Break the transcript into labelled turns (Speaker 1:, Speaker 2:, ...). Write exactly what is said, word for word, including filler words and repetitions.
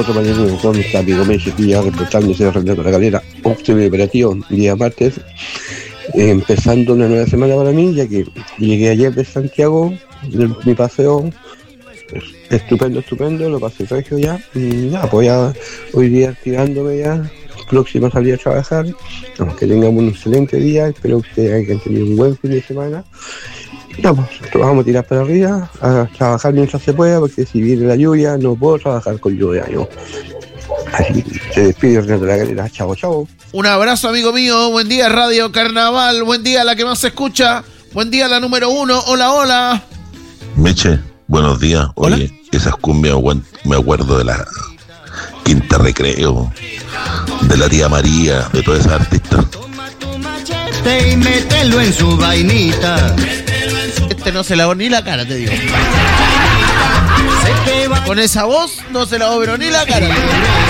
Speaker 1: Otro mañana con mi amigo Messi, ya reportándose de Renato La Calera, óptimo operativo, día martes, eh, empezando una nueva semana para mí, ya que llegué ayer de Santiago, de mi paseo, estupendo, estupendo, lo pasé regio ya, y nada, pues ya hoy día activándome ya, próximo a salir a trabajar, que tengamos un excelente día, espero que ustedes hayan tenido un buen fin de semana. No, pues nosotros vamos a tirar para arriba, a trabajar mientras se pueda, porque si viene la lluvia no puedo trabajar con lluvia, yo. Así que se despide Renato La Calera, chao, chao.
Speaker 2: Un abrazo, amigo mío, buen día Radio Carnaval, buen día la que más se escucha, buen día la número uno, hola, hola.
Speaker 3: Meche, buenos días.
Speaker 2: ¿Hola?
Speaker 3: Oye, esas cumbias me acuerdo de la Quinta Recreo, de la tía María, de todas esas artistas.
Speaker 4: Y mételo en su vainita.
Speaker 2: Este no se lavó ni la cara, te digo. Con esa voz no se lavó pero ni la cara.